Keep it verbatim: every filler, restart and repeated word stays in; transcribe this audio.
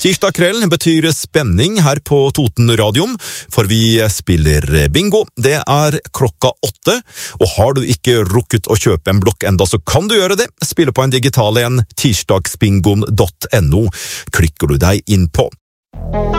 Tirsdag kvelden betyr spenning her på Toten Radium, for vi spiller bingo. Det er klokka åtte, og har du ikke rukket å kjøpe en blokk enda, så kan du gjøre det. Spille på en digital en, tirsdagsbingoen punktum no. Klikker du deg inn på.